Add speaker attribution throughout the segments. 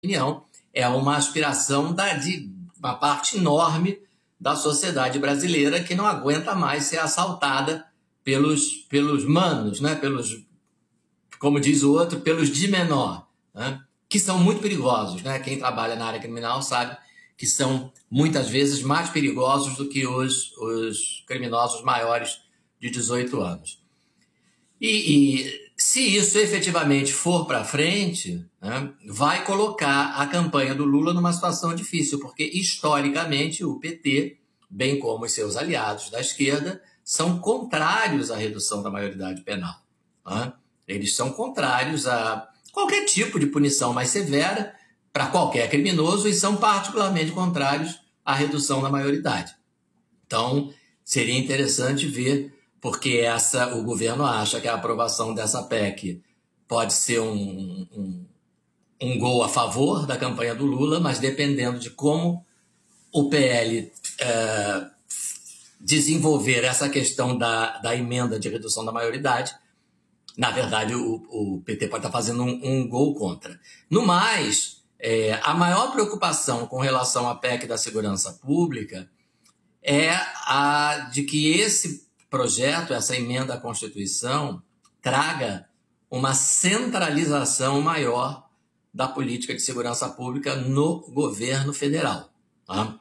Speaker 1: opinião, é uma aspiração de uma parte enorme da sociedade brasileira que não aguenta mais ser assaltada pelos manos, né? Como diz o outro, pelos de menor, né? Que são muito perigosos, né? Quem trabalha na área criminal sabe que são muitas vezes mais perigosos do que os criminosos maiores de 18 anos. E se isso efetivamente for para frente, né, vai colocar a campanha do Lula numa situação difícil, porque historicamente o PT, bem como os seus aliados da esquerda, são contrários à redução da maioridade penal. Né? Eles são contrários a qualquer tipo de punição mais severa para qualquer criminoso e são particularmente contrários à redução da maioridade. Então, seria interessante ver, porque o governo acha que a aprovação dessa PEC pode ser um gol a favor da campanha do Lula, mas dependendo de como o PL desenvolver essa questão da emenda de redução da maioridade, na verdade, o PT pode estar fazendo um gol contra. No mais, a maior preocupação com relação à PEC da segurança pública é a de que esse projeto, essa emenda à Constituição, traga uma centralização maior da política de segurança pública no governo federal. Tá?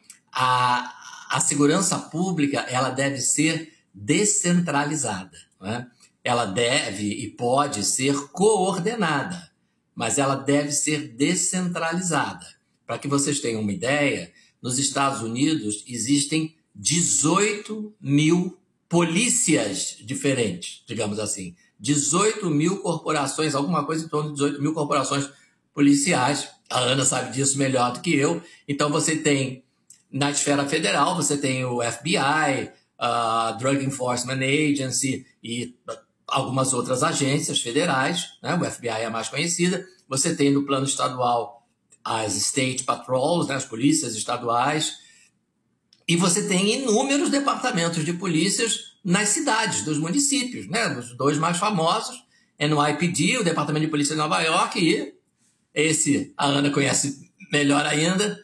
Speaker 1: A segurança pública ela deve ser descentralizada. Né? Ela deve e pode ser coordenada, mas ela deve ser descentralizada. Para que vocês tenham uma ideia, nos Estados Unidos existem 18 mil polícias diferentes, digamos assim. 18 mil corporações, alguma coisa em torno de 18 mil corporações policiais. A Ana sabe disso melhor do que eu. Então você tem, na esfera federal, você tem o FBI, a Drug Enforcement Agency e algumas outras agências federais, né? O FBI é a mais conhecida. Você tem no plano estadual as State Patrols, né? As polícias estaduais. E você tem inúmeros departamentos de polícias nas cidades, dos municípios, né? Os dois mais famosos, NYPD, o Departamento de Polícia de Nova York, e esse a Ana conhece melhor ainda,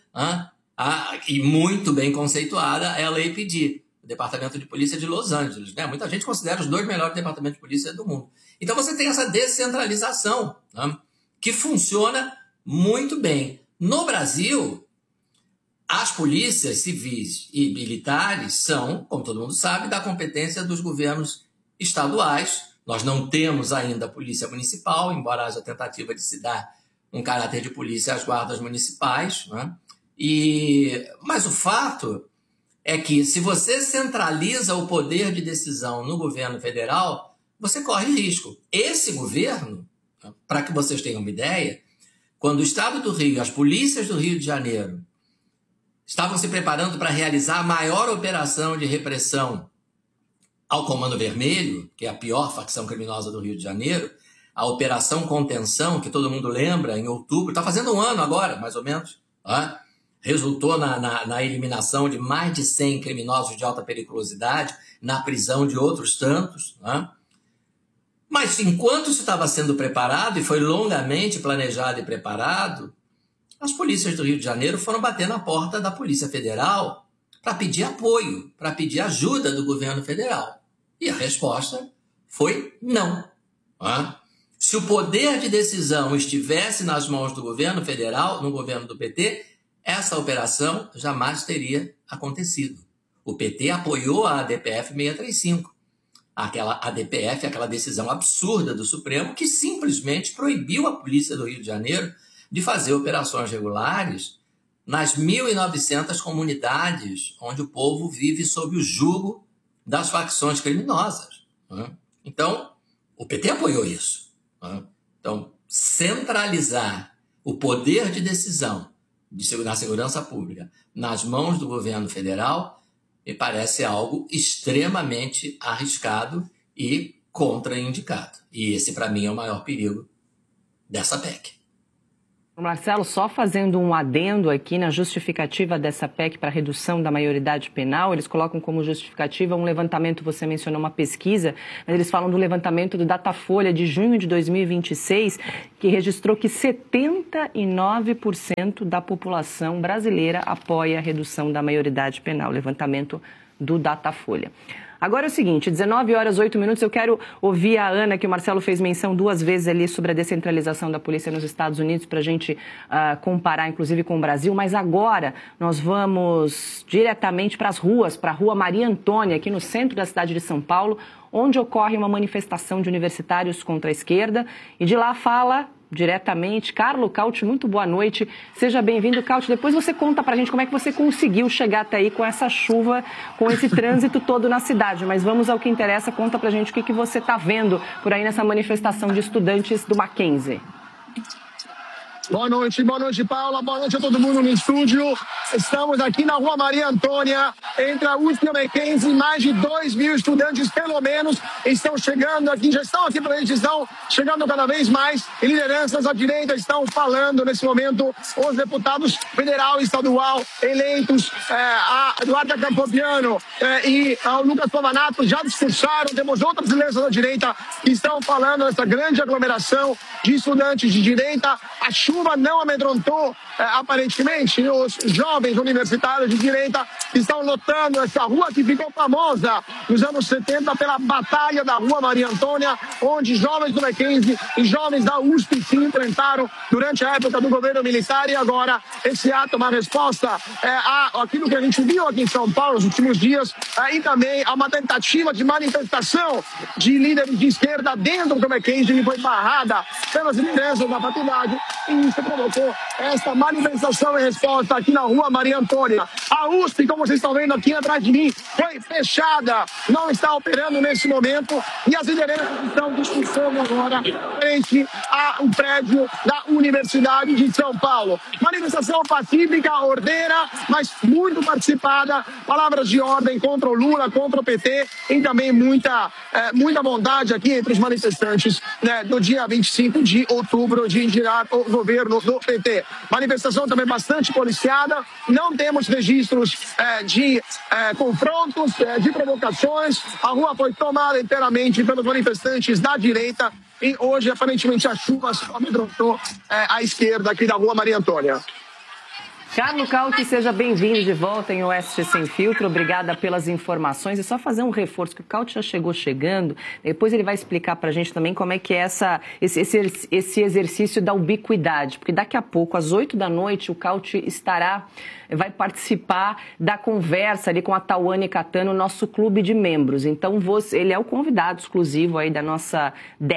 Speaker 1: e muito bem conceituada, a LAPD, o Departamento de Polícia de Los Angeles. Né? Muita gente considera os dois melhores departamentos de polícia do mundo. Então você tem essa descentralização, né? Que funciona muito bem. No Brasil, as polícias civis e militares são, como todo mundo sabe, da competência dos governos estaduais. Nós não temos ainda a polícia municipal, embora haja tentativa de se dar um caráter de polícia às guardas municipais. Né? Mas o fato é que, se você centraliza o poder de decisão no governo federal, você corre risco. Esse governo, para que vocês tenham uma ideia, quando o Estado do Rio, as polícias do Rio de Janeiro, estavam se preparando para realizar a maior operação de repressão ao Comando Vermelho, que é a pior facção criminosa do Rio de Janeiro, a Operação Contenção, que todo mundo lembra, em outubro, está fazendo um ano agora, mais ou menos, resultou na eliminação de mais de 100 criminosos de alta periculosidade, na prisão de outros tantos. Mas enquanto isso estava sendo preparado, e foi longamente planejado e preparado, as polícias do Rio de Janeiro foram bater na porta da Polícia Federal para pedir apoio, para pedir ajuda do governo federal. E a resposta foi não. Se o poder de decisão estivesse nas mãos do governo federal, no governo do PT, essa operação jamais teria acontecido. O PT apoiou a ADPF 635. Aquela ADPF, aquela decisão absurda do Supremo, que simplesmente proibiu a Polícia do Rio de Janeiro de fazer operações regulares nas 1.900 comunidades onde o povo vive sob o jugo das facções criminosas. Então, o PT apoiou isso. Então, centralizar o poder de decisão na segurança pública nas mãos do governo federal me parece algo extremamente arriscado e contraindicado. E esse, para mim, é o maior perigo dessa PEC.
Speaker 2: Marcelo, só fazendo um adendo aqui na justificativa dessa PEC para redução da maioridade penal, eles colocam como justificativa um levantamento, você mencionou uma pesquisa, mas eles falam do levantamento do Datafolha de junho de 2026, que registrou que 79% da população brasileira apoia a redução da maioridade penal, levantamento do Datafolha. Agora é o seguinte, 19h08, eu quero ouvir a Ana, que o Marcelo fez menção 2 vezes ali sobre a descentralização da polícia nos Estados Unidos, para a gente comparar, inclusive, com o Brasil. Mas agora nós vamos diretamente para as ruas, para a Rua Maria Antônia, aqui no centro da cidade de São Paulo, onde ocorre uma manifestação de universitários contra a esquerda. E de lá fala diretamente Carlo Cauti, muito boa noite, seja bem-vindo, Cauti. Depois você conta pra gente como é que você conseguiu chegar até aí com essa chuva, com esse trânsito todo na cidade, mas vamos ao que interessa, conta pra gente o que você tá vendo por aí nessa manifestação de estudantes do Mackenzie.
Speaker 3: Boa noite, Paula, boa noite a todo mundo no estúdio. Estamos aqui na Rua Maria Antônia, entre a USP e o Mackenzie. Mais de 2.000 estudantes, pelo menos, estão chegando aqui, já estão aqui para a gente, estão chegando cada vez mais. E lideranças à direita estão falando nesse momento. Os deputados federal e estadual eleitos, a Eduarda Campopiano e o Lucas Pavanato já discursaram. Temos outras lideranças à direita que estão falando nessa grande aglomeração de estudantes de direita. A chuva não amedrontou, aparentemente, os jovens universitários de direita que estão lotando essa rua que ficou famosa nos anos 70 pela Batalha da Rua Maria Antônia, onde jovens do Mackenzie e jovens da USP se enfrentaram durante a época do governo militar. E agora esse ato é uma resposta àquilo que a gente viu aqui em São Paulo nos últimos dias, e também a uma tentativa de manifestação de líderes de esquerda dentro do Mackenzie, que foi barrada pelas lideranças da faculdade. E isso provocou essa manifestação em resposta aqui na Rua Maria Antônia. A USP, como vocês estão vendo aqui atrás de mim, foi fechada, não está operando nesse momento, e as lideranças estão discursando agora frente ao prédio da Universidade de São Paulo. Manifestação pacífica, ordeira, mas muito participada, palavras de ordem contra o Lula, contra o PT, e também muita bondade aqui entre os manifestantes, né, do dia 25 de outubro, de indicar o governo do PT. Manifestação também bastante policiada, não temos registros de confrontos, de provocações. A rua foi tomada inteiramente pelos manifestantes da direita e hoje, aparentemente, a chuva só amedrontou a esquerda aqui da Rua Maria Antônia.
Speaker 2: Carlo Cauti, seja bem-vindo de volta em Oeste Sem Filtro, obrigada pelas informações. E só fazer um reforço, que o Cauti já chegou chegando, depois ele vai explicar para a gente também como é que é esse exercício da ubiquidade, porque daqui a pouco, às 8 da noite, o Cauti vai participar da conversa ali com a Tawane Catano, nosso clube de membros. Então, ele é o convidado exclusivo aí da nossa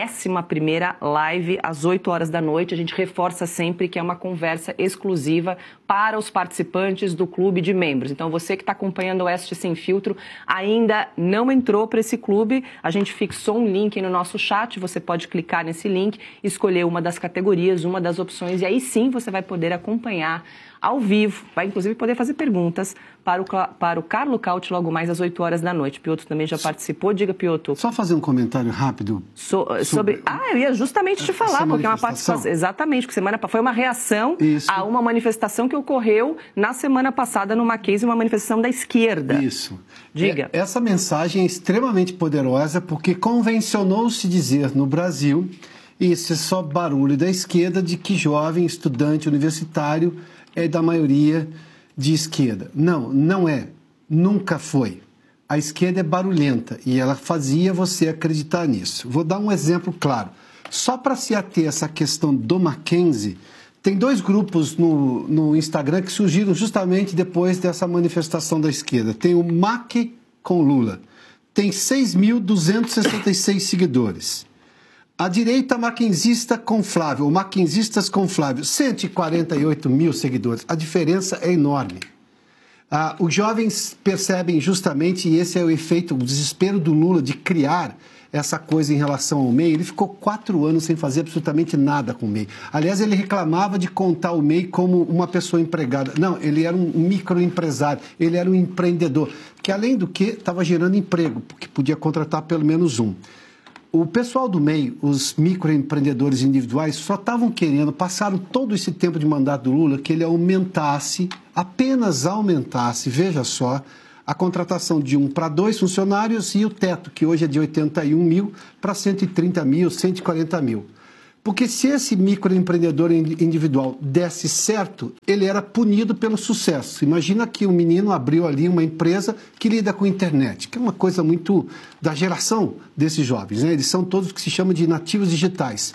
Speaker 2: 11ª live, às 8 horas da noite. A gente reforça sempre que é uma conversa exclusiva para os participantes do clube de membros. Então, você que está acompanhando o Oeste Sem Filtro, ainda não entrou para esse clube, a gente fixou um link no nosso chat, você pode clicar nesse link, escolher uma das categorias, uma das opções, e aí sim você vai poder acompanhar ao vivo, vai inclusive poder fazer perguntas para o Carlo Cauti logo mais às 8 horas da noite. Piotr também já participou. Diga, Piotr.
Speaker 4: Só fazer um comentário rápido.
Speaker 2: Sobre... eu ia justamente te falar, porque é uma participação... Exatamente, porque foi uma reação a uma manifestação que ocorreu na semana passada no Mackenzie, uma manifestação da esquerda.
Speaker 4: Isso.
Speaker 2: Diga.
Speaker 4: Essa mensagem é extremamente poderosa, porque convencionou-se dizer no Brasil, isso é só barulho da esquerda, de que jovem estudante universitário é da maioria de esquerda. Não, não é. Nunca foi. A esquerda é barulhenta e ela fazia você acreditar nisso. Vou dar um exemplo claro. Só para se ater essa questão do Mackenzie, tem 2 grupos no Instagram que surgiram justamente depois dessa manifestação da esquerda. Tem o Mac com Lula. Tem 6.266 seguidores. A direita mackenzista com Flávio, ou mackenzistas com Flávio, 148 mil seguidores. A diferença é enorme. Os jovens percebem justamente, e esse é o efeito, o desespero do Lula de criar essa coisa em relação ao MEI. Ele ficou 4 anos sem fazer absolutamente nada com o MEI. Aliás, ele reclamava de contar o MEI como uma pessoa empregada. Não, ele era um microempresário, ele era um empreendedor, que além do que estava gerando emprego, porque podia contratar pelo menos um. O pessoal do MEI, os microempreendedores individuais, só estavam querendo, passaram todo esse tempo de mandato do Lula, que ele apenas aumentasse, veja só, a contratação de 1 para 2 funcionários e o teto, que hoje é de 81 mil para 130 mil, 140 mil. Porque se esse microempreendedor individual desse certo, ele era punido pelo sucesso. Imagina que um menino abriu ali uma empresa que lida com internet, que é uma coisa muito da geração desses jovens, né? Eles são todos o que se chama de nativos digitais.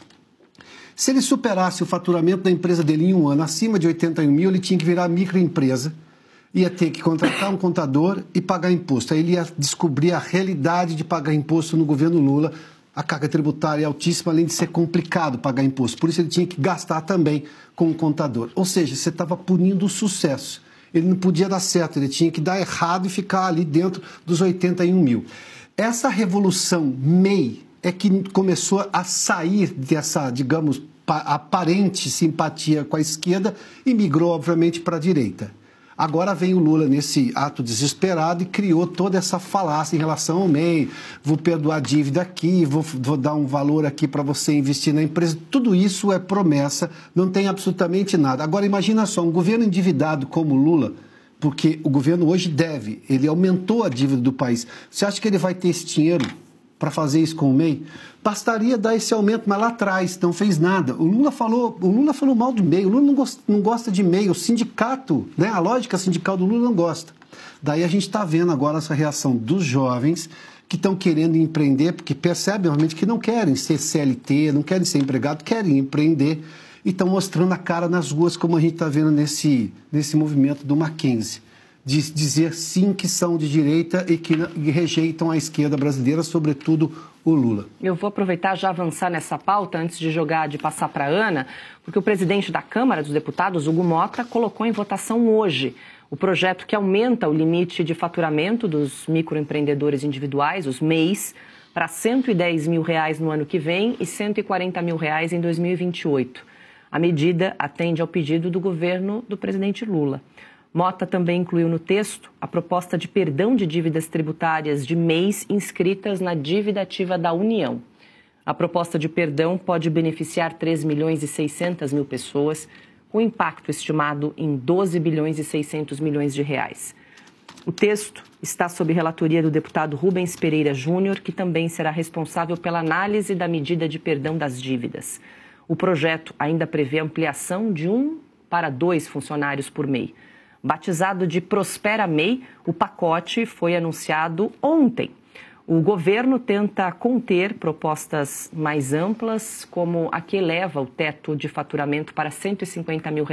Speaker 4: Se ele superasse o faturamento da empresa dele em um ano acima de 81 mil, ele tinha que virar microempresa, ia ter que contratar um contador e pagar imposto. Aí ele ia descobrir a realidade de pagar imposto no governo Lula. A carga tributária é altíssima, além de ser complicado pagar imposto. Por isso ele tinha que gastar também com o contador. Ou seja, você estava punindo o sucesso. Ele não podia dar certo, ele tinha que dar errado e ficar ali dentro dos 81 mil. Essa revolução MEI é que começou a sair dessa, digamos, aparente simpatia com a esquerda e migrou, obviamente, para a direita. Agora vem o Lula nesse ato desesperado e criou toda essa falácia em relação ao MEI. Vou perdoar a dívida aqui, vou dar um valor aqui para você investir na empresa. Tudo isso é promessa, não tem absolutamente nada. Agora imagina só, um governo endividado como o Lula, porque o governo hoje deve, ele aumentou a dívida do país. Você acha que ele vai ter esse dinheiro para fazer isso com o MEI? Bastaria dar esse aumento, mas lá atrás não fez nada. O Lula falou mal do MEI, o Lula não gosta de MEI, o sindicato, né, a lógica sindical do Lula não gosta. Daí a gente está vendo agora essa reação dos jovens que estão querendo empreender, porque percebem realmente que não querem ser CLT, não querem ser empregado, querem empreender e estão mostrando a cara nas ruas, como a gente está vendo nesse movimento do Mackenzie, de dizer sim que são de direita e que rejeitam a esquerda brasileira, sobretudo o Lula.
Speaker 2: Eu vou aproveitar já avançar nessa pauta antes de passar para a Ana, porque o presidente da Câmara dos Deputados, Hugo Mota, colocou em votação hoje o projeto que aumenta o limite de faturamento dos microempreendedores individuais, os MEIs, para R$ 110 mil no ano que vem e R$ 140 mil em 2028. A medida atende ao pedido do governo do presidente Lula. Mota também incluiu no texto a proposta de perdão de dívidas tributárias de MEIs inscritas na dívida ativa da União. A proposta de perdão pode beneficiar 3 milhões e 600 mil pessoas, com impacto estimado em 12 bilhões e 600 milhões de reais. O texto está sob relatoria do deputado Rubens Pereira Júnior, que também será responsável pela análise da medida de perdão das dívidas. O projeto ainda prevê ampliação de 1 para 2 funcionários por MEI. Batizado de Prospera MEI, o pacote foi anunciado ontem. O governo tenta conter propostas mais amplas, como a que eleva o teto de faturamento para R$ 150 mil.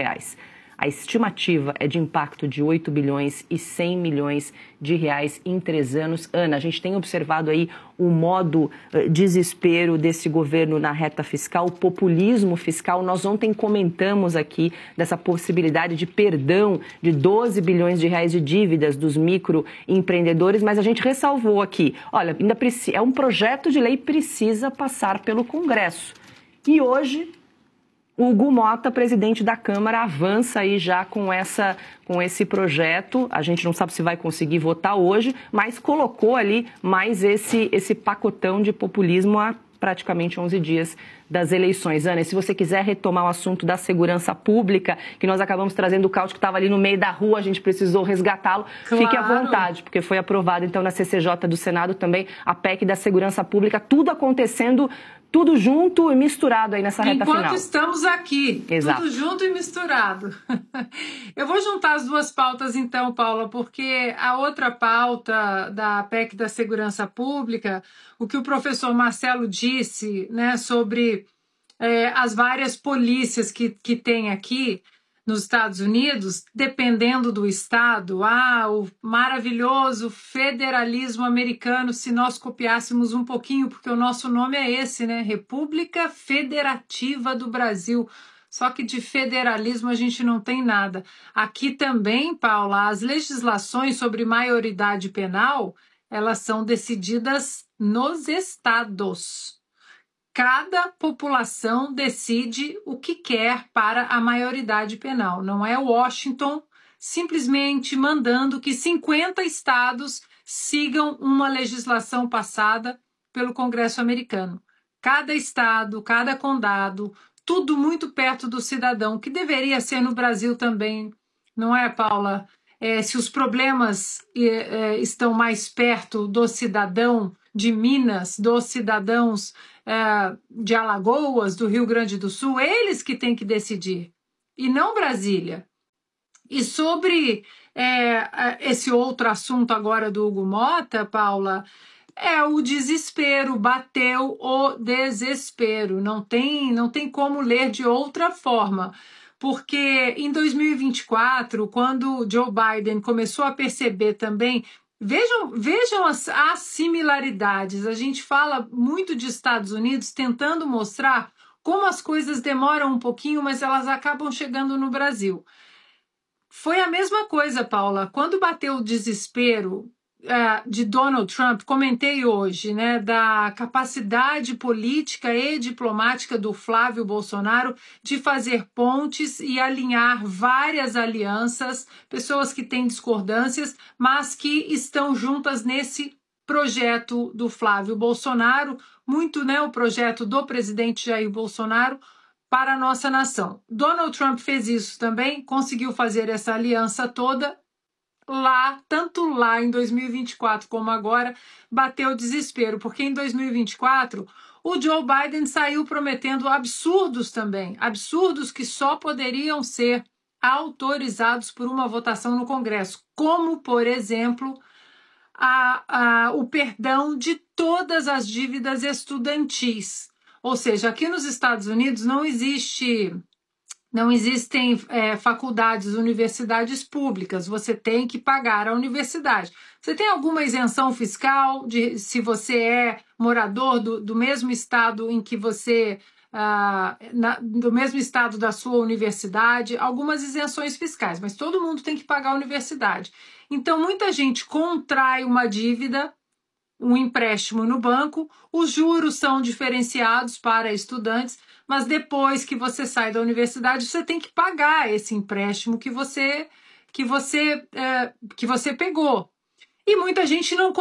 Speaker 2: A estimativa é de impacto de 8 bilhões e 100 milhões de reais em 3 anos. Ana, a gente tem observado aí o modo desespero desse governo na reta fiscal, o populismo fiscal. Nós ontem comentamos aqui dessa possibilidade de perdão de 12 bilhões de reais de dívidas dos microempreendedores, mas a gente ressalvou aqui, olha, ainda é um projeto de lei, precisa passar pelo Congresso. E hoje Hugo Mota, presidente da Câmara, avança aí já com esse projeto. A gente não sabe se vai conseguir votar hoje, mas colocou ali mais esse pacotão de populismo há praticamente 11 dias das eleições. Ana, e se você quiser retomar o assunto da segurança pública, que nós acabamos trazendo o Caute que estava ali no meio da rua, a gente precisou resgatá-lo, claro. Fique à vontade, porque foi aprovado então na CCJ do Senado também a PEC da segurança pública, tudo acontecendo, tudo junto e misturado aí nessa reta final.
Speaker 5: Enquanto estamos aqui,
Speaker 2: Exato.
Speaker 5: Tudo junto e misturado. Eu vou juntar as duas pautas então, Paula, porque a outra pauta da PEC da segurança pública, o que o professor Marcelo disse, né, sobre as várias polícias que tem aqui nos Estados Unidos, dependendo do estado, o maravilhoso federalismo americano, se nós copiássemos um pouquinho, porque o nosso nome é esse, né? República Federativa do Brasil. Só que de federalismo a gente não tem nada. Aqui também, Paula, as legislações sobre maioridade penal, elas são decididas nos estados. Cada população decide o que quer para a maioridade penal. Não é Washington simplesmente mandando que 50 estados sigam uma legislação passada pelo Congresso americano. Cada estado, cada condado, tudo muito perto do cidadão, que deveria ser no Brasil também, não é, Paula? Se os problemas estão mais perto do cidadão de Minas, dos cidadãos de Alagoas, do Rio Grande do Sul, eles que têm que decidir, e não Brasília. E sobre esse outro assunto agora do Hugo Motta, Paula, o desespero, bateu o desespero, não tem como ler de outra forma, porque em 2024, quando Joe Biden começou a perceber também, vejam as similaridades, a gente fala muito de Estados Unidos tentando mostrar como as coisas demoram um pouquinho, mas elas acabam chegando no Brasil. Foi a mesma coisa, Paula, quando bateu o desespero de Donald Trump, comentei hoje, né, da capacidade política e diplomática do Flávio Bolsonaro de fazer pontes e alinhar várias alianças, pessoas que têm discordâncias, mas que estão juntas nesse projeto do Flávio Bolsonaro, muito, né, o projeto do presidente Jair Bolsonaro para a nossa nação. Donald Trump fez isso também, conseguiu fazer essa aliança toda tanto lá em 2024 como agora, bateu o desespero, porque em 2024 o Joe Biden saiu prometendo absurdos também, absurdos que só poderiam ser autorizados por uma votação no Congresso, como, por exemplo, o perdão de todas as dívidas estudantis. Ou seja, aqui nos Estados Unidos não existem faculdades, universidades públicas, você tem que pagar a universidade. Você tem alguma isenção fiscal se você é morador do mesmo estado em que você, do mesmo estado da sua universidade, algumas isenções fiscais, mas todo mundo tem que pagar a universidade. Então, muita gente contrai uma dívida, um empréstimo no banco, os juros são diferenciados para estudantes, mas depois que você sai da universidade, você tem que pagar esse empréstimo que você pegou. E muita gente não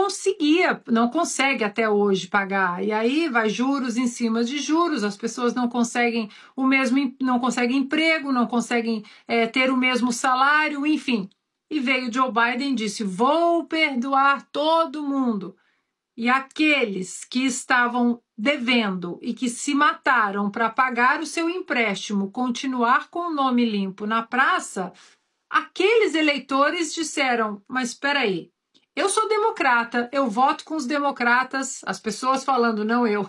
Speaker 5: consegue até hoje pagar. E aí vai juros em cima de juros, as pessoas não conseguem não conseguem emprego, não conseguem ter o mesmo salário, enfim. E veio Joe Biden e disse: vou perdoar todo mundo. E aqueles que estavam devendo e que se mataram para pagar o seu empréstimo, continuar com o nome limpo na praça, aqueles eleitores disseram: mas espera aí, eu sou democrata, eu voto com os democratas, as pessoas falando, não eu.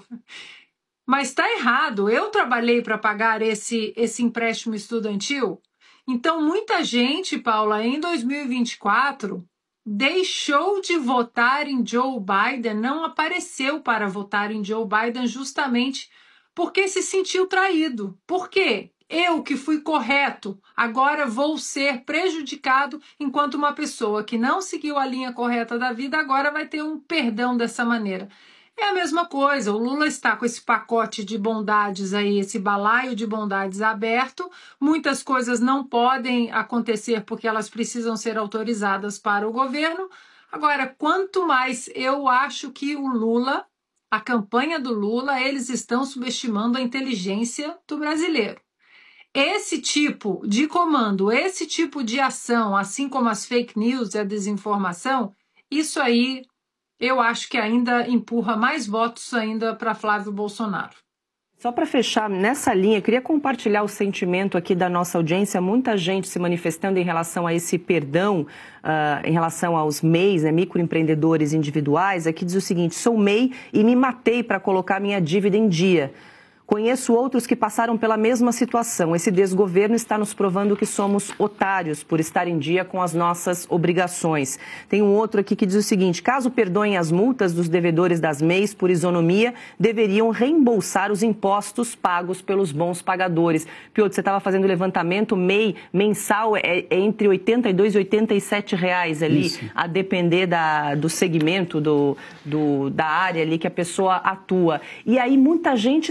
Speaker 5: Mas está errado, eu trabalhei para pagar esse empréstimo estudantil. Então, muita gente, Paula, em 2024... deixou de votar em Joe Biden, não apareceu para votar em Joe Biden justamente porque se sentiu traído. Por quê? Eu que fui correto, agora vou ser prejudicado, enquanto uma pessoa que não seguiu a linha correta da vida agora vai ter um perdão dessa maneira. É a mesma coisa, o Lula está com esse pacote de bondades aí, esse balaio de bondades aberto, muitas coisas não podem acontecer porque elas precisam ser autorizadas para o governo. Agora, quanto mais eu acho que o Lula, a campanha do Lula, eles estão subestimando a inteligência do brasileiro. Esse tipo de comando, esse tipo de ação, assim como as fake news e a desinformação, isso aí eu acho que ainda empurra mais votos ainda para Flávio Bolsonaro.
Speaker 2: Só para fechar nessa linha, eu queria compartilhar o sentimento aqui da nossa audiência, muita gente se manifestando em relação a esse perdão, em relação aos MEIs, né, microempreendedores individuais. Aqui diz o seguinte: sou MEI e me matei para colocar minha dívida em dia. Conheço outros que passaram pela mesma situação. Esse desgoverno está nos provando que somos otários por estar em dia com as nossas obrigações. Tem um outro aqui que diz o seguinte: caso perdoem as multas dos devedores das MEIs por isonomia, deveriam reembolsar os impostos pagos pelos bons pagadores. Piotr, você estava fazendo levantamento, MEI mensal é entre R$ 82 e R$ 87 reais ali, isso, a depender do segmento, da área ali que a pessoa atua. E aí muita gente está com esse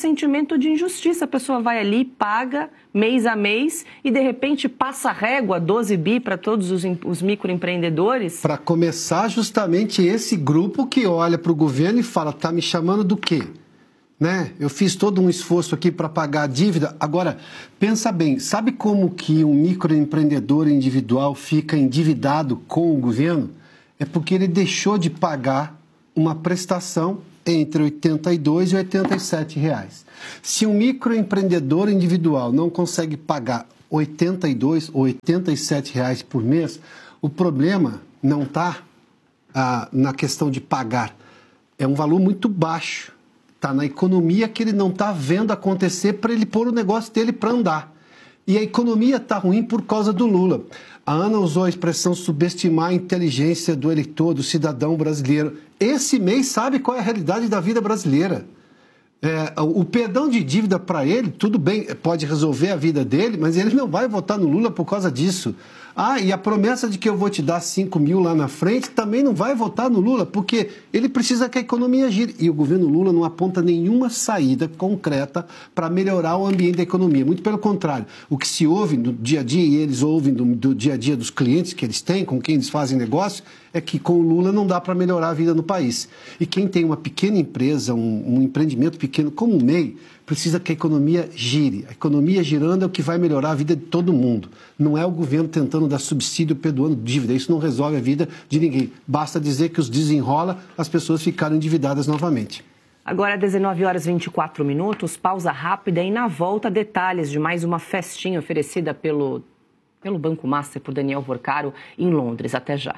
Speaker 2: sentimento de injustiça. A pessoa vai ali, paga mês a mês e, de repente, passa a régua, 12 bi para todos os microempreendedores.
Speaker 4: Para começar, justamente esse grupo que olha para o governo e fala, tá me chamando do quê? Né? Eu fiz todo um esforço aqui para pagar a dívida. Agora, pensa bem, sabe como que um microempreendedor individual fica endividado com o governo? É porque ele deixou de pagar uma prestação entre R$ 82 e R$ 87 reais. Se um microempreendedor individual não consegue pagar R$ 82 ou R$ 87 reais por mês, o problema não está na questão de pagar. É um valor muito baixo. Está na economia que ele não está vendo acontecer para ele pôr o negócio dele para andar. E a economia está ruim por causa do Lula. A Ana usou a expressão subestimar a inteligência do eleitor, do cidadão brasileiro. Esse mês sabe qual é a realidade da vida brasileira. O perdão de dívida para ele, tudo bem, pode resolver a vida dele, mas ele não vai votar no Lula por causa disso. E a promessa de que eu vou te dar 5 mil lá na frente também não vai votar no Lula, porque ele precisa que a economia gire. E o governo Lula não aponta nenhuma saída concreta para melhorar o ambiente da economia. Muito pelo contrário, o que se ouve no dia a dia, e eles ouvem do dia a dia dos clientes que eles têm, com quem eles fazem negócio, é que com o Lula não dá para melhorar a vida no país. E quem tem uma pequena empresa, um empreendimento pequeno como o MEI, precisa que a economia gire. A economia girando é o que vai melhorar a vida de todo mundo. Não é o governo tentando dar subsídio perdoando dívida. Isso não resolve a vida de ninguém. Basta dizer que os desenrola, as pessoas ficaram endividadas novamente.
Speaker 2: Agora, 19h24, pausa rápida e na volta detalhes de mais uma festinha oferecida pelo Banco Master por Daniel Vorcaro em Londres. Até já.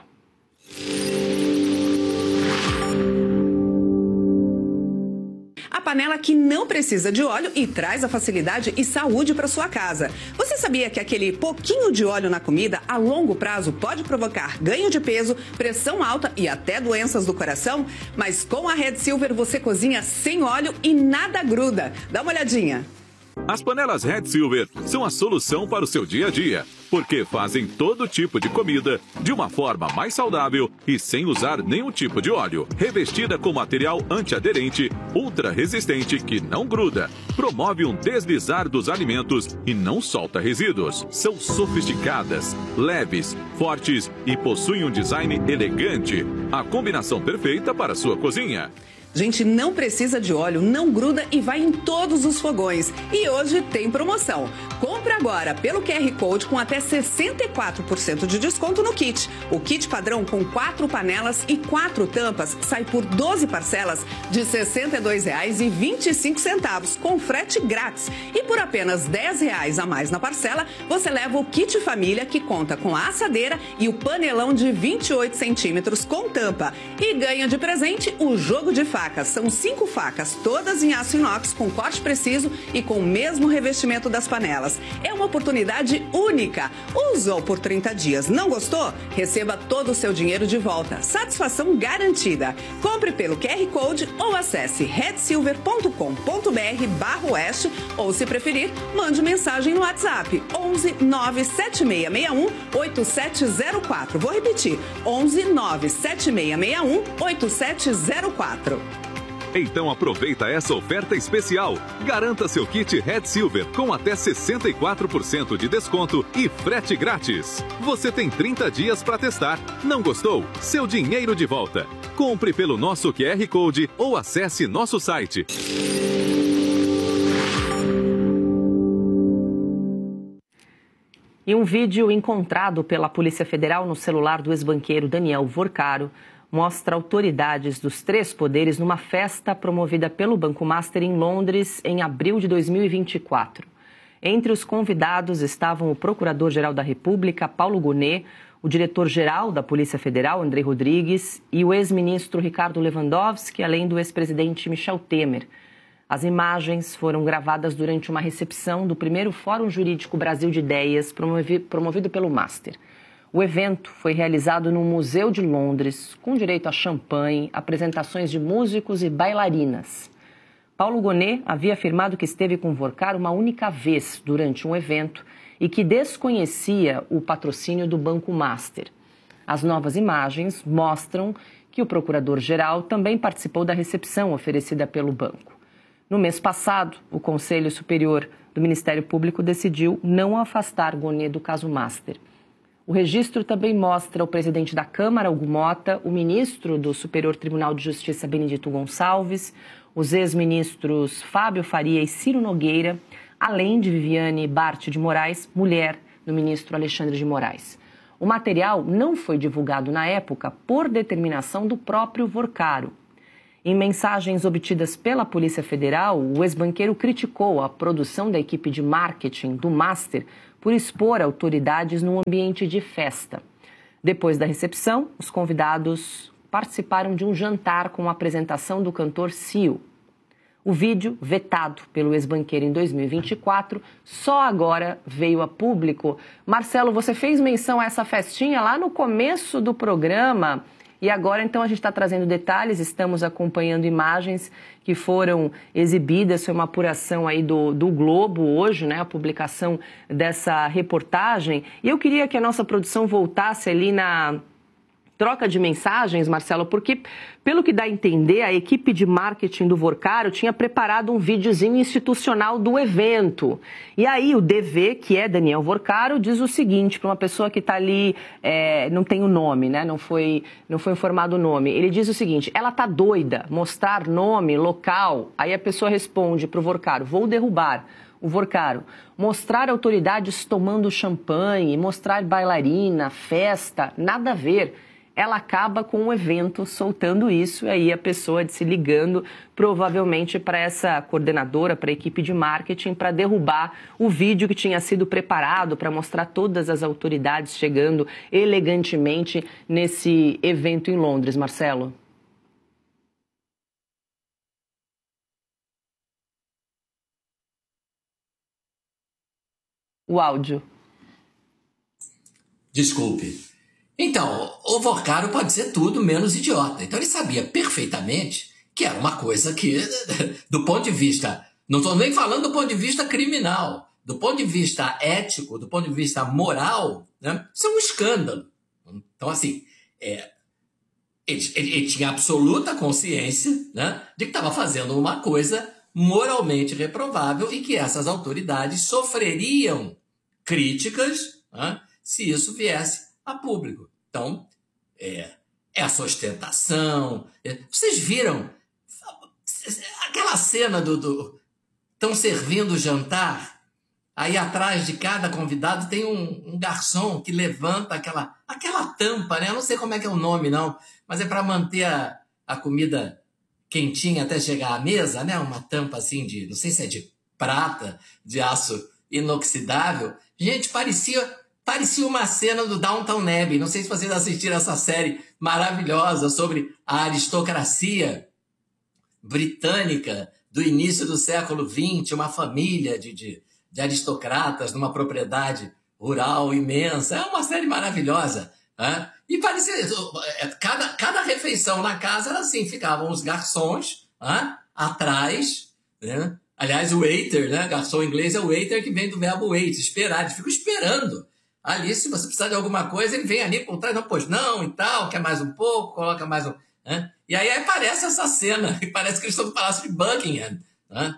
Speaker 6: A panela que não precisa de óleo e traz a facilidade e saúde para sua casa. Você sabia que aquele pouquinho de óleo na comida a longo prazo pode provocar ganho de peso, pressão alta e até doenças do coração? Mas com a Red Silver você cozinha sem óleo e nada gruda. Dá uma olhadinha.
Speaker 7: As panelas Red Silver são a solução para o seu dia a dia, porque fazem todo tipo de comida de uma forma mais saudável e sem usar nenhum tipo de óleo. Revestida com material antiaderente, ultra resistente que não gruda, promove um deslizar dos alimentos e não solta resíduos. São sofisticadas, leves, fortes e possuem um design elegante. A combinação perfeita para a sua cozinha.
Speaker 6: Gente, não precisa de óleo, não gruda e vai em todos os fogões. E hoje tem promoção. Compre agora pelo QR Code com até 64% de desconto no kit. O kit padrão com 4 panelas e 4 tampas sai por 12 parcelas de R$ 62,25 com frete grátis. E por apenas R$ 10 a mais na parcela, você leva o kit família que conta com a assadeira e o panelão de 28 centímetros com tampa. E ganha de presente o jogo de facas. São 5 facas, todas em aço inox, com corte preciso e com o mesmo revestimento das panelas. É uma oportunidade única. Usou por 30 dias, não gostou? Receba todo o seu dinheiro de volta. Satisfação garantida. Compre pelo QR Code ou acesse redsilver.com.br/oeste ou, se preferir, mande mensagem no WhatsApp 11 97661 8704. Vou repetir, 11 97661 8704.
Speaker 7: Então aproveita essa oferta especial. Garanta seu kit Red Silver com até 64% de desconto e frete grátis. Você tem 30 dias para testar. Não gostou? Seu dinheiro de volta. Compre pelo nosso QR Code ou acesse nosso site.
Speaker 2: E um vídeo encontrado pela Polícia Federal no celular do ex-banqueiro Daniel Vorcaro mostra autoridades dos 3 poderes numa festa promovida pelo Banco Master em Londres em abril de 2024. Entre os convidados estavam o Procurador-Geral da República, Paulo Gonet, o Diretor-Geral da Polícia Federal, Andrei Rodrigues, e o ex-ministro Ricardo Lewandowski, além do ex-presidente Michel Temer. As imagens foram gravadas durante uma recepção do primeiro Fórum Jurídico Brasil de Ideias, promovido pelo Master. O evento foi realizado no Museu de Londres, com direito a champanhe, apresentações de músicos e bailarinas. Paulo Gonet havia afirmado que esteve com Vorcaro uma única vez durante um evento e que desconhecia o patrocínio do Banco Master. As novas imagens mostram que o procurador-geral também participou da recepção oferecida pelo banco. No mês passado, o Conselho Superior do Ministério Público decidiu não afastar Gonê do caso Master. O registro também mostra o presidente da Câmara, Hugo Mota, o ministro do Superior Tribunal de Justiça, Benedito Gonçalves, os ex-ministros Fábio Faria e Ciro Nogueira, além de Viviane Bart de Moraes, mulher do ministro Alexandre de Moraes. O material não foi divulgado na época por determinação do próprio Vorcaro. Em mensagens obtidas pela Polícia Federal, o ex-banqueiro criticou a produção da equipe de marketing do Master por expor autoridades num ambiente de festa. Depois da recepção, os convidados participaram de um jantar com a apresentação do cantor Cio. O vídeo, vetado pelo ex-banqueiro em 2024, só agora veio a público. Marcelo, você fez menção a essa festinha lá no começo do programa. E agora, então, a gente está trazendo detalhes, estamos acompanhando imagens que foram exibidas, foi uma apuração aí do Globo hoje, né, a publicação dessa reportagem. E eu queria que a nossa produção voltasse ali na troca de mensagens, Marcelo, porque, pelo que dá a entender, a equipe de marketing do Vorcaro tinha preparado um videozinho institucional do evento. E aí o DV, que é Daniel Vorcaro, diz o seguinte para uma pessoa que está ali, não tem o nome, né? Não foi informado o nome. Ele diz o seguinte: ela tá doida, mostrar nome, local. Aí a pessoa responde para o Vorcaro: vou derrubar. O Vorcaro: mostrar autoridades tomando champanhe, mostrar bailarina, festa, nada a ver. Ela acaba com o evento soltando isso, e aí a pessoa se ligando provavelmente para essa coordenadora, para a equipe de marketing, para derrubar o vídeo que tinha sido preparado para mostrar todas as autoridades chegando elegantemente nesse evento em Londres. Marcelo? O áudio.
Speaker 1: Desculpe. Então, o Vorcaro pode ser tudo menos idiota. Então ele sabia perfeitamente que era uma coisa que, do ponto de vista, não estou nem falando do ponto de vista criminal, do ponto de vista ético, do ponto de vista moral, né, isso é um escândalo. Então, assim, ele tinha absoluta consciência, né, de que estava fazendo uma coisa moralmente reprovável e que essas autoridades sofreriam críticas, né, se isso viesse a público. Então, essa ostentação. Vocês viram aquela cena estão servindo o jantar, aí atrás de cada convidado tem um garçom que levanta aquela tampa, né? Eu não sei como é que é o nome, não, mas é para manter a comida quentinha até chegar à mesa, né? Uma tampa assim não sei se é de prata, de aço inoxidável. Gente, parecia uma cena do Downton Abbey. Não sei se vocês assistiram essa série maravilhosa sobre a aristocracia britânica do início do século XX, uma família de aristocratas numa propriedade rural imensa. É uma série maravilhosa. Né? E parecia... Cada refeição na casa era assim, ficavam os garçons atrás, né? Aliás, o waiter, né? Garçom em inglês é o waiter, que vem do verbo wait, esperar. Eles ficam esperando. Ali, se você precisar de alguma coisa, ele vem ali por trás, não, pois não, e tal, quer mais um pouco, coloca mais um... Né? E aí aparece essa cena, e parece que eles estão no Palácio de Buckingham. Né?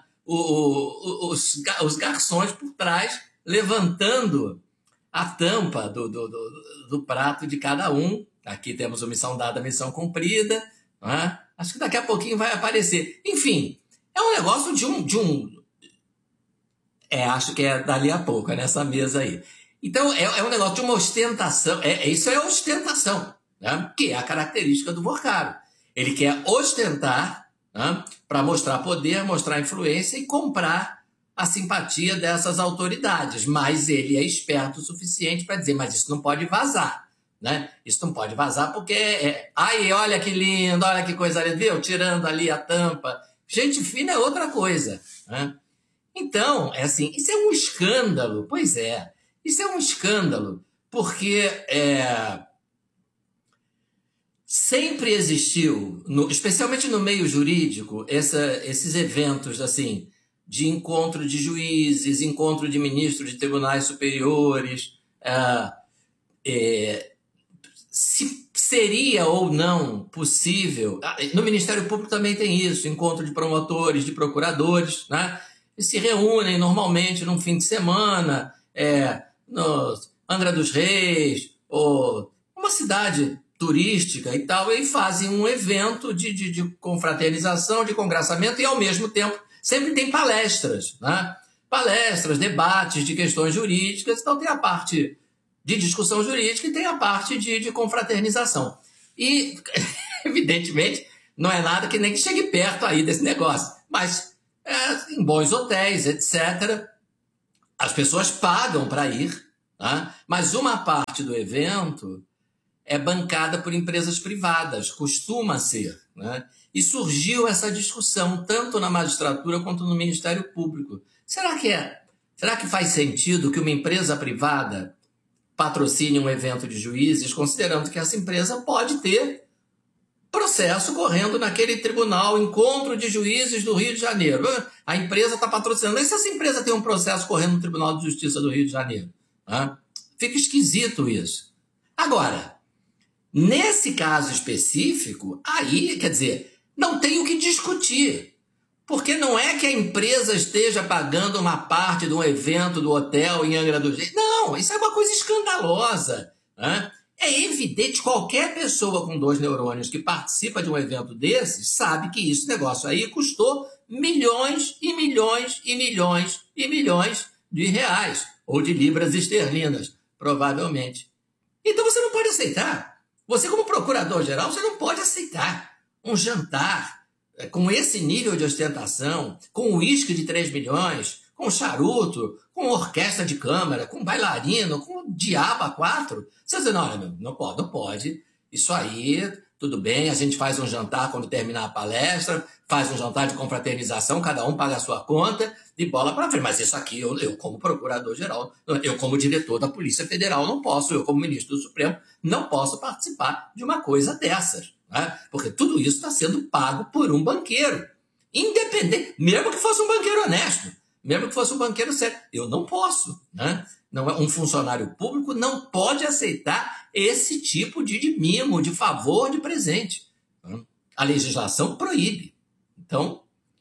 Speaker 1: Os garçons por trás, levantando a tampa do prato de cada um. Aqui temos a missão dada, a missão cumprida. Né? Acho que daqui a pouquinho vai aparecer. Enfim, é um negócio de um... acho que é dali a pouco, é nessa mesa aí. Então, é um negócio de uma ostentação. Isso é ostentação, né? Que é a característica do Vorcaro. Ele quer ostentar, né? Para mostrar poder, mostrar influência e comprar a simpatia dessas autoridades. Mas ele é esperto o suficiente para dizer, mas isso não pode vazar. Né? Isso não pode vazar porque ai, olha que lindo, olha que coisa linda, viu? Tirando ali a tampa. Gente fina é outra coisa. Né? Então, assim, isso é um escândalo. Pois é. Isso é um escândalo, porque sempre existiu, especialmente no meio jurídico, esses eventos assim, de encontro de juízes, encontro de ministros de tribunais superiores. seria ou não possível... No Ministério Público também tem isso, encontro de promotores, de procuradores, né? Eles se reúnem normalmente num fim de semana, no Angra dos Reis, ou uma cidade turística e tal, e fazem um evento de confraternização, de congraçamento, e ao mesmo tempo sempre tem palestras, né? Palestras, debates de questões jurídicas. Então tem a parte de discussão jurídica e tem a parte de confraternização. E, evidentemente, não é nada que nem que chegue perto aí desse negócio. Mas em bons hotéis, etc., as pessoas pagam para ir, tá? Mas uma parte do evento é bancada por empresas privadas, costuma ser, né? E surgiu essa discussão tanto na magistratura quanto no Ministério Público. Será que faz sentido que uma empresa privada patrocine um evento de juízes, considerando que essa empresa pode ter processo correndo naquele tribunal, encontro de juízes do Rio de Janeiro? A empresa está patrocinando. E se essa empresa tem um processo correndo no Tribunal de Justiça do Rio de Janeiro? Fica esquisito isso. Agora, nesse caso específico, aí, quer dizer, não tem o que discutir. Porque não é que a empresa esteja pagando uma parte de um evento do hotel em Angra dos Reis. Não, isso é uma coisa escandalosa, né? É evidente, qualquer pessoa com 2 neurônios que participa de um evento desses sabe que esse negócio aí custou milhões e milhões e milhões e milhões de reais, ou de libras esterlinas, provavelmente. Então você não pode aceitar. Você, como procurador-geral, você não pode aceitar um jantar com esse nível de ostentação, com uísque de 3 milhões, com charuto, com orquestra de câmara, com bailarino, com diabo a 4. Você diz, não pode. Isso aí, tudo bem, a gente faz um jantar quando terminar a palestra, faz um jantar de confraternização, cada um paga a sua conta e bola para frente. Mas isso aqui, eu como procurador-geral, eu como diretor da Polícia Federal não posso, eu como ministro do Supremo não posso participar de uma coisa dessas. Né? Porque tudo isso está sendo pago por um banqueiro, independente, mesmo que fosse um banqueiro honesto, mesmo que fosse um banqueiro sério. Eu não posso, né? Não, um funcionário público não pode aceitar esse tipo de mimo, de favor, de presente. A legislação proíbe. Então,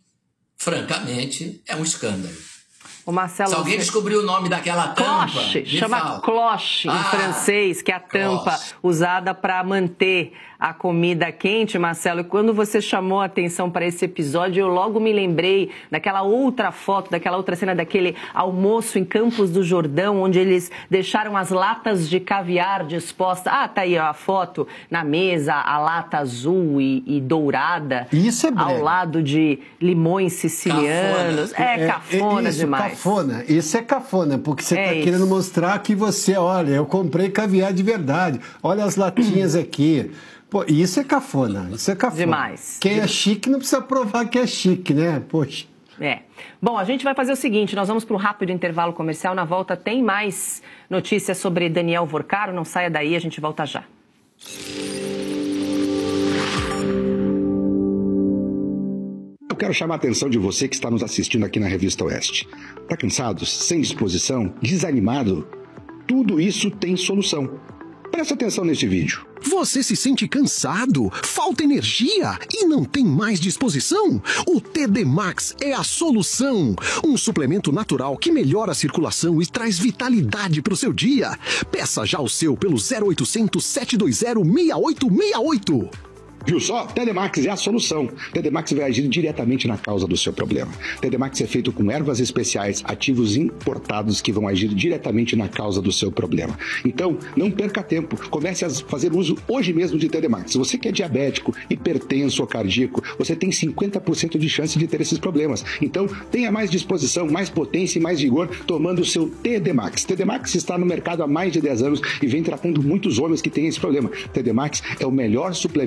Speaker 1: francamente, é um escândalo.
Speaker 2: O Marcelo,
Speaker 1: se alguém descobriu o nome daquela tampa...
Speaker 2: Chama cloche em francês, que é a tampa usada para manter a comida quente, Marcelo. E quando você chamou a atenção para esse episódio, eu logo me lembrei daquela outra foto, daquela outra cena, daquele almoço em Campos do Jordão, onde eles deixaram as latas de caviar dispostas. Tá aí a foto na mesa, a lata azul e dourada.
Speaker 4: Isso é breve.
Speaker 2: Ao lado de limões sicilianos. Cafona demais.
Speaker 4: Cafona. Isso é cafona, porque você está querendo mostrar que olha, eu comprei caviar de verdade. Olha as latinhas aqui. Pô, isso é cafona.
Speaker 2: Demais.
Speaker 4: Quem é chique não precisa provar que é chique, né? Poxa.
Speaker 2: Bom, a gente vai fazer o seguinte, nós vamos para um rápido intervalo comercial. Na volta tem mais notícias sobre Daniel Vorcaro. Não saia daí, a gente volta já.
Speaker 8: Eu quero chamar a atenção de você que está nos assistindo aqui na Revista Oeste. Tá cansado? Sem disposição? Desanimado? Tudo isso tem solução. Presta atenção neste vídeo.
Speaker 9: Você se sente cansado? Falta energia? E não tem mais disposição? O TD Max é a solução. Um suplemento natural que melhora a circulação e traz vitalidade para o seu dia. Peça já o seu pelo 0800 720 6868.
Speaker 8: Viu só? TD Max é a solução. TD Max vai agir diretamente na causa do seu problema. TD Max é feito com ervas especiais, ativos importados que vão agir diretamente na causa do seu problema. Então, não perca tempo. Comece a fazer uso hoje mesmo de TD Max. Se você que é diabético, hipertenso ou cardíaco, você tem 50% de chance de ter esses problemas. Então, tenha mais disposição, mais potência e mais vigor tomando o seu TD Max. TD Max está no mercado há mais de 10 anos e vem tratando muitos homens que têm esse problema. TD Max é o melhor suplemento alimentar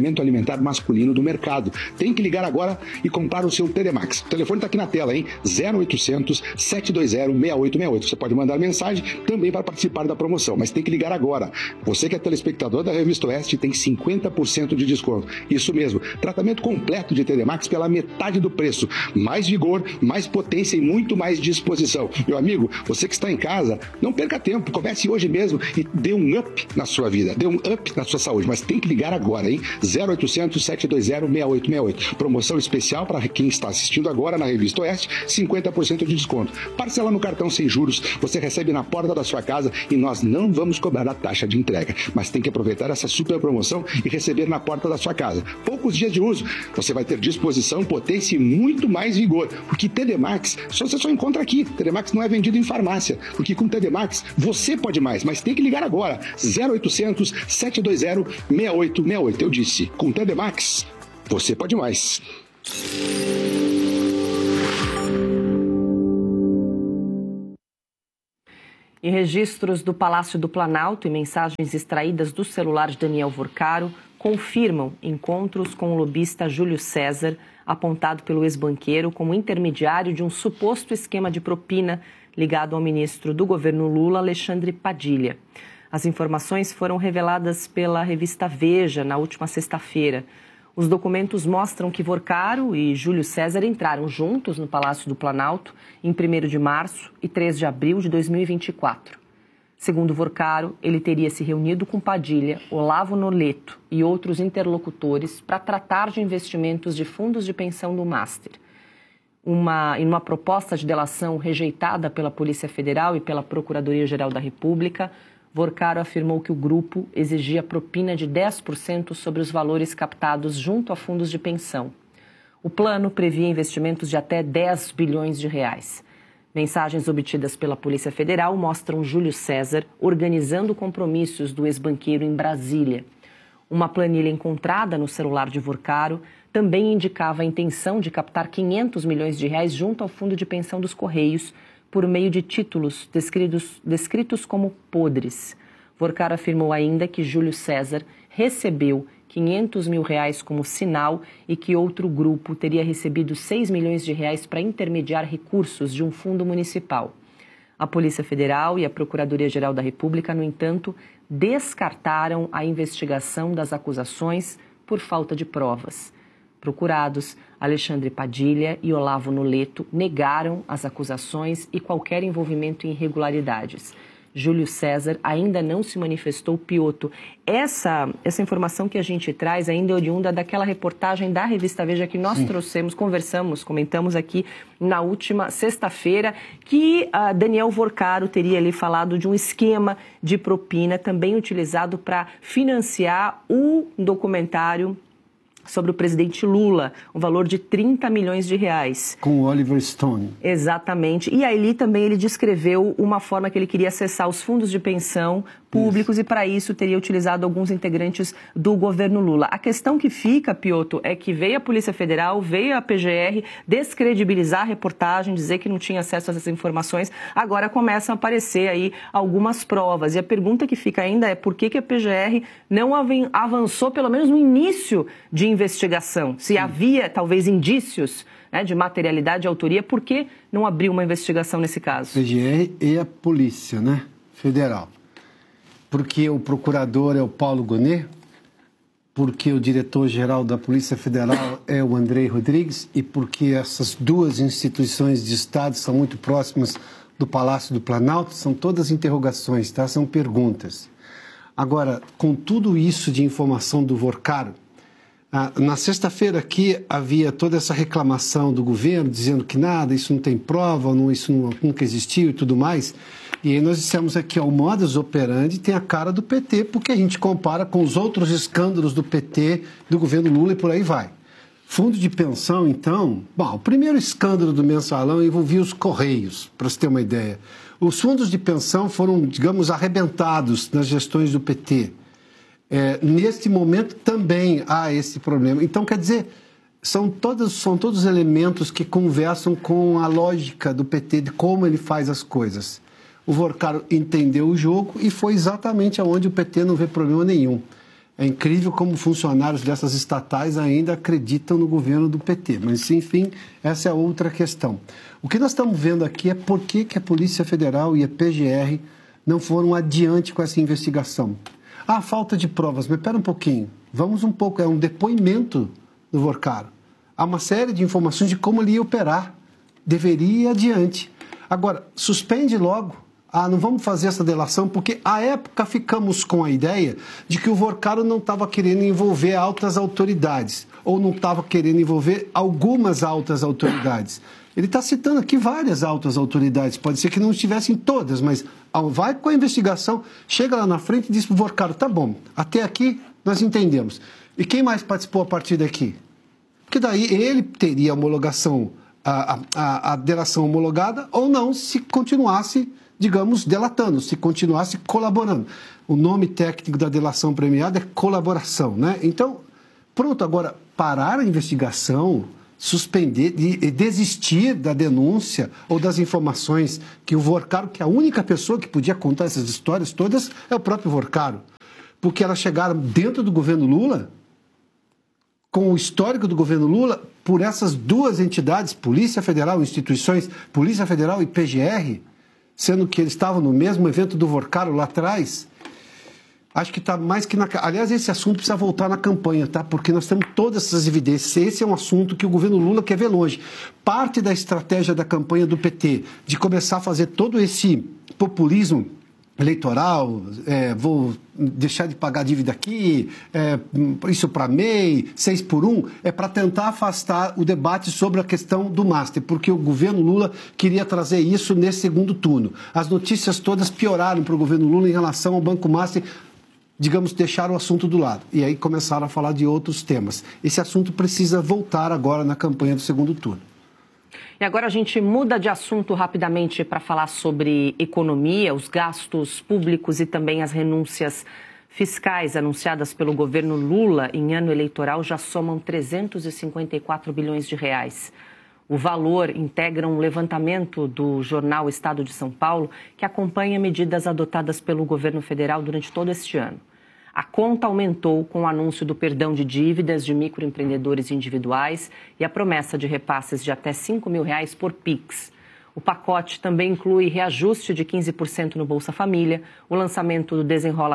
Speaker 8: complementar masculino do mercado. Tem que ligar agora e comprar o seu TD Max. O telefone está aqui na tela, hein? 0800 720 6868. Você pode mandar mensagem também para participar da promoção, mas tem que ligar agora. Você que é telespectador da Revista Oeste tem 50% de desconto. Isso mesmo, tratamento completo de TD Max pela metade do preço. Mais vigor, mais potência e muito mais disposição. Meu amigo, você que está em casa, não perca tempo, comece hoje mesmo e dê um up na sua vida, dê um up na sua saúde, mas tem que ligar agora, hein? 0800 720 6868. Promoção especial para quem está assistindo agora na Revista Oeste, 50% de desconto. Parcela no cartão sem juros, você recebe na porta da sua casa e nós não vamos cobrar a taxa de entrega, mas tem que aproveitar essa super promoção e receber na porta da sua casa. Poucos dias de uso, você vai ter disposição, potência e muito mais vigor, porque TD Max você só encontra aqui. TD Max não é vendido em farmácia, porque com TD Max você pode mais, mas tem que ligar agora. 0800 720 6868. Eu disse, com TD Max você pode mais.
Speaker 2: Em registros do Palácio do Planalto e mensagens extraídas do celular de Daniel Vorcaro confirmam encontros com o lobista Júlio César, apontado pelo ex-banqueiro como intermediário de um suposto esquema de propina ligado ao ministro do governo Lula, Alexandre Padilha. As informações foram reveladas pela revista Veja na última sexta-feira. Os documentos mostram que Vorcaro e Júlio César entraram juntos no Palácio do Planalto em 1º de março e 3 de abril de 2024. Segundo Vorcaro, ele teria se reunido com Padilha, Olavo Noleto e outros interlocutores para tratar de investimentos de fundos de pensão do Master. Em uma proposta de delação rejeitada pela Polícia Federal e pela Procuradoria-Geral da República, Vorcaro afirmou que o grupo exigia propina de 10% sobre os valores captados junto a fundos de pensão. O plano previa investimentos de até 10 bilhões de reais. Mensagens obtidas pela Polícia Federal mostram Júlio César organizando compromissos do ex-banqueiro em Brasília. Uma planilha encontrada no celular de Vorcaro também indicava a intenção de captar 500 milhões de reais junto ao Fundo de Pensão dos Correios, por meio de títulos descritos como podres. Vorcaro afirmou ainda que Júlio César recebeu 500 mil reais como sinal e que outro grupo teria recebido 6 milhões de reais para intermediar recursos de um fundo municipal. A Polícia Federal e a Procuradoria-Geral da República, no entanto, descartaram a investigação das acusações por falta de provas. Procurados, Alexandre Padilha e Olavo Noleto negaram as acusações e qualquer envolvimento em irregularidades. Júlio César ainda não se manifestou. Piotto, essa informação que a gente traz ainda é oriunda daquela reportagem da revista Veja que nós trouxemos, comentamos aqui na última sexta-feira, que Daniel Vorcaro teria ali falado de um esquema de propina também utilizado para financiar o documentário sobre o presidente Lula, um valor de 30 milhões de reais.
Speaker 4: Com o Oliver Stone.
Speaker 2: Exatamente. E aí também ele descreveu uma forma que ele queria acessar os fundos de pensão públicos e para isso teria utilizado alguns integrantes do governo Lula. A questão que fica, Piotto, é que veio a Polícia Federal, veio a PGR descredibilizar a reportagem, dizer que não tinha acesso a essas informações. Agora começam a aparecer aí algumas provas. E a pergunta que fica ainda é por que a PGR não avançou pelo menos no início de investigação? Se havia talvez indícios, né, de materialidade e autoria, por que não abriu uma investigação nesse caso?
Speaker 4: PGR e a Polícia, né, Federal. Porque o procurador é o Paulo Gonet, porque o diretor-geral da Polícia Federal é o Andrei Rodrigues e porque essas duas instituições de Estado são muito próximas do Palácio do Planalto, são todas interrogações, tá? São perguntas. Agora, com tudo isso de informação do Vorcaro, na sexta-feira aqui havia toda essa reclamação do governo, dizendo que nada, isso não tem prova, isso nunca existiu e tudo mais. E aí nós dissemos aqui, o modus operandi tem a cara do PT, porque a gente compara com os outros escândalos do PT, do governo Lula e por aí vai. Fundo de pensão, então, o primeiro escândalo do Mensalão envolvia os Correios, para você ter uma ideia. Os fundos de pensão foram, digamos, arrebentados nas gestões do PT. Neste momento também há esse problema. Então, quer dizer, são todos elementos que conversam com a lógica do PT, de como ele faz as coisas. O Vorcaro entendeu o jogo e foi exatamente aonde o PT não vê problema nenhum. É incrível como funcionários dessas estatais ainda acreditam no governo do PT. Mas, enfim, essa é outra questão. O que nós estamos vendo aqui é por que a Polícia Federal e a PGR não foram adiante com essa investigação. Ah, falta de provas. Mas espera um pouquinho. Vamos um pouco. É um depoimento do Vorcaro. Há uma série de informações de como ele ia operar. Deveria ir adiante. Agora, suspende logo. Ah, não vamos fazer essa delação, porque à época ficamos com a ideia de que o Vorcaro não estava querendo envolver altas autoridades, ou não estava querendo envolver algumas altas autoridades. Ele está citando aqui várias altas autoridades, pode ser que não estivessem todas, mas vai com a investigação, chega lá na frente e diz para o Vorcaro, tá bom, até aqui nós entendemos. E quem mais participou a partir daqui? Porque daí ele teria a homologação, a delação homologada, ou não, se continuasse, digamos, delatando, se continuasse colaborando. O nome técnico da delação premiada é colaboração, né? Então, pronto, agora, parar a investigação, suspender, desistir da denúncia ou das informações que o Vorcaro, que a única pessoa que podia contar essas histórias todas é o próprio Vorcaro, porque elas chegaram dentro do governo Lula, com o histórico do governo Lula, por essas duas entidades, Polícia Federal, instituições, Polícia Federal e PGR, sendo que eles estavam no mesmo evento do Vorcaro lá atrás, acho que está mais que na... Aliás, esse assunto precisa voltar na campanha, tá? Porque nós temos todas essas evidências. Esse é um assunto que o governo Lula quer ver longe. Parte da estratégia da campanha do PT, de começar a fazer todo esse populismo eleitoral, vou deixar de pagar dívida aqui, isso para MEI, 6 por 1, é para tentar afastar o debate sobre a questão do Master, porque o governo Lula queria trazer isso nesse segundo turno. As notícias todas pioraram para o governo Lula em relação ao Banco Master, digamos, deixaram o assunto do lado. E aí começaram a falar de outros temas. Esse assunto precisa voltar agora na campanha do segundo turno.
Speaker 2: E agora a gente muda de assunto rapidamente para falar sobre economia, os gastos públicos e também as renúncias fiscais anunciadas pelo governo Lula em ano eleitoral já somam 354 bilhões de reais. O valor integra um levantamento do jornal Estado de São Paulo, que acompanha medidas adotadas pelo governo federal durante todo este ano. A conta aumentou com o anúncio do perdão de dívidas de microempreendedores individuais e a promessa de repasses de até R$5 mil por Pix. O pacote também inclui reajuste de 15% no Bolsa Família, o lançamento do Desenrola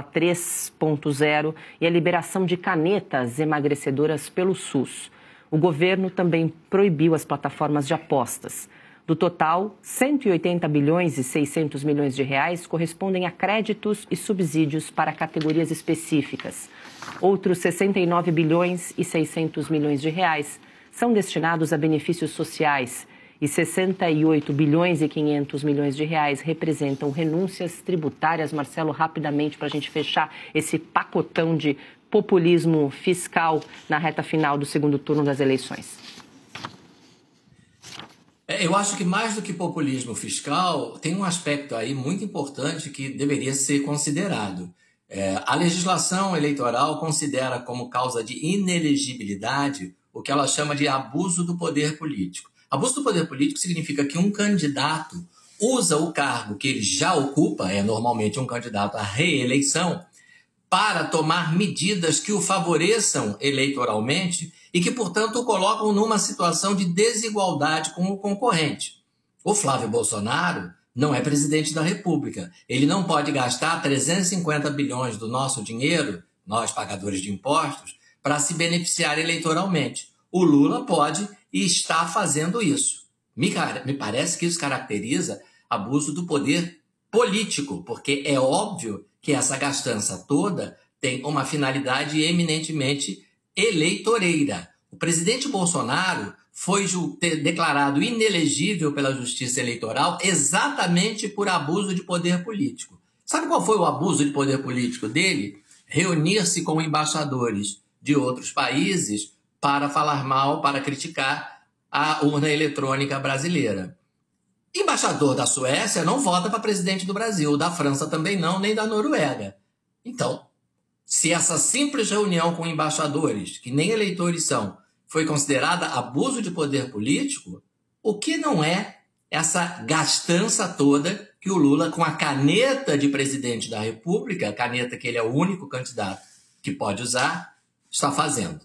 Speaker 2: 3.0 e a liberação de canetas emagrecedoras pelo SUS. O governo também proibiu as plataformas de apostas. Do total, 180 bilhões e 600 milhões de reais correspondem a créditos e subsídios para categorias específicas. Outros 69 bilhões e 600 milhões de reais são destinados a benefícios sociais e 68 bilhões e 500 milhões de reais representam renúncias tributárias. Marcelo, rapidamente, para a gente fechar esse pacotão de populismo fiscal na reta final do segundo turno das eleições.
Speaker 1: Eu acho que mais do que populismo fiscal, tem um aspecto aí muito importante que deveria ser considerado. A legislação eleitoral considera como causa de inelegibilidade o que ela chama de abuso do poder político. Abuso do poder político significa que um candidato usa o cargo que ele já ocupa, normalmente um candidato à reeleição, para tomar medidas que o favoreçam eleitoralmente e que, portanto, o colocam numa situação de desigualdade com o concorrente. O Flávio Bolsonaro não é presidente da República. Ele não pode gastar 350 bilhões do nosso dinheiro, nós pagadores de impostos, para se beneficiar eleitoralmente. O Lula pode e está fazendo isso. Me parece que isso caracteriza abuso do poder político, porque é óbvio que essa gastança toda tem uma finalidade eminentemente eleitoreira. O presidente Bolsonaro foi declarado inelegível pela Justiça Eleitoral exatamente por abuso de poder político. Sabe qual foi o abuso de poder político dele? Reunir-se com embaixadores de outros países para falar mal, para criticar a urna eletrônica brasileira. Embaixador da Suécia não vota para presidente do Brasil, da França também não, nem da Noruega. Então, se essa simples reunião com embaixadores, que nem eleitores são, foi considerada abuso de poder político, o que não é essa gastança toda que o Lula, com a caneta de presidente da República, a caneta que ele é o único candidato que pode usar, está fazendo.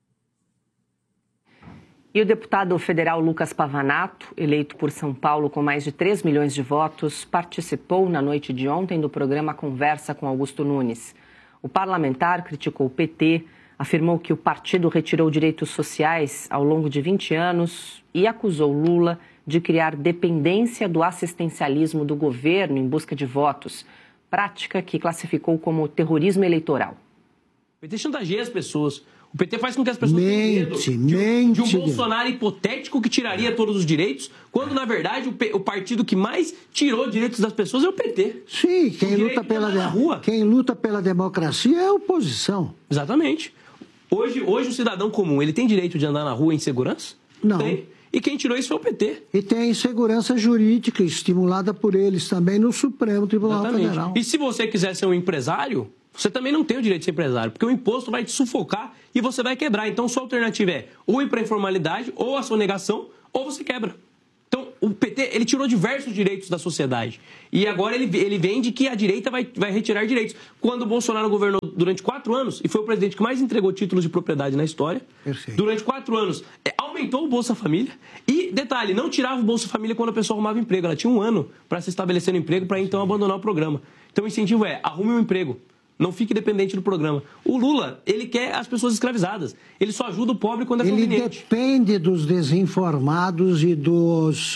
Speaker 2: E o deputado federal Lucas Pavanato, eleito por São Paulo com mais de 3 milhões de votos, participou na noite de ontem do programa Conversa com Augusto Nunes. O parlamentar criticou o PT, afirmou que o partido retirou direitos sociais ao longo de 20 anos e acusou Lula de criar dependência do assistencialismo do governo em busca de votos, prática que classificou como terrorismo eleitoral.
Speaker 10: O PT chantageia as pessoas. O PT faz com que as pessoas tenham medo de um Bolsonaro hipotético que tiraria todos os direitos, quando, na verdade, o partido que mais tirou direitos das pessoas é o PT.
Speaker 11: Sim, quem luta pela democracia é a oposição.
Speaker 10: Exatamente. Hoje o cidadão comum, ele tem direito de andar na rua em segurança?
Speaker 11: Não.
Speaker 10: Tem. E quem tirou isso foi o PT.
Speaker 11: E tem insegurança jurídica estimulada por eles também no Supremo Tribunal Federal.
Speaker 10: E se você quiser ser um empresário, você também não tem o direito de ser empresário, porque o imposto vai te sufocar e você vai quebrar. Então, sua alternativa é ou ir para a informalidade, ou a sonegação, ou você quebra. Então, o PT, ele tirou diversos direitos da sociedade. E agora ele vende que a direita vai retirar direitos. Quando o Bolsonaro governou durante 4 anos, e foi o presidente que mais entregou títulos de propriedade na história, durante 4 anos, aumentou o Bolsa Família. E, detalhe, não tirava o Bolsa Família quando a pessoa arrumava emprego. Ela tinha 1 ano para se estabelecer no emprego, para então abandonar o programa. Então, o incentivo é, arrume um emprego. Não fique dependente do programa. O Lula, ele quer as pessoas escravizadas. Ele só ajuda o pobre quando é conveniente.
Speaker 11: Ele depende dos desinformados e dos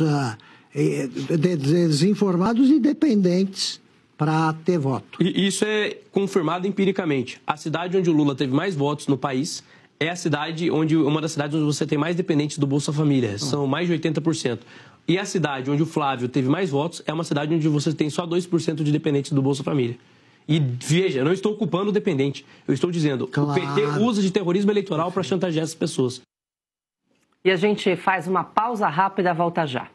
Speaker 11: desinformados e dependentes para ter voto.
Speaker 10: E isso é confirmado empiricamente. A cidade onde o Lula teve mais votos no país é uma das cidades onde você tem mais dependentes do Bolsa Família. São mais de 80%. E a cidade onde o Flávio teve mais votos é uma cidade onde você tem só 2% de dependentes do Bolsa Família. E veja, eu não estou culpando o dependente. Eu estou dizendo, o PT usa de terrorismo eleitoral para chantagear essas pessoas.
Speaker 2: E a gente faz uma pausa rápida, volta já.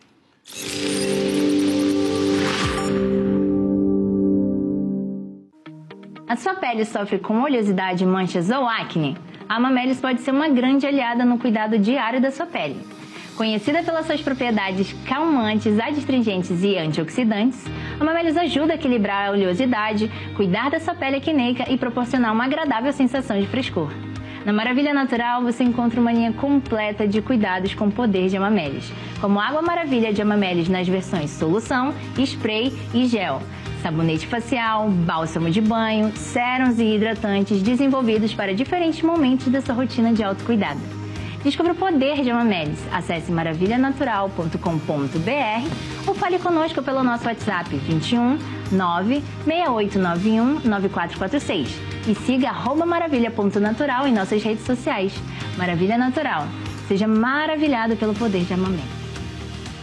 Speaker 12: A sua pele sofre com oleosidade, manchas ou acne? A Amamelis pode ser uma grande aliada no cuidado diário da sua pele. Conhecida pelas suas propriedades calmantes, adstringentes e antioxidantes, a Amamelis ajuda a equilibrar a oleosidade, cuidar da sua pele acneica e proporcionar uma agradável sensação de frescor. Na Maravilha Natural você encontra uma linha completa de cuidados com o poder de Amamelis, como Água Maravilha de Amamelis nas versões solução, spray e gel, sabonete facial, bálsamo de banho, sérums e hidratantes desenvolvidos para diferentes momentos da sua rotina de autocuidado. Descubra o poder de Amamelis. Acesse maravilhanatural.com.br ou fale conosco pelo nosso WhatsApp 21 96891 9446 e siga @maravilha.natural em nossas redes sociais. Maravilha Natural. Seja maravilhado pelo poder de Amamelis.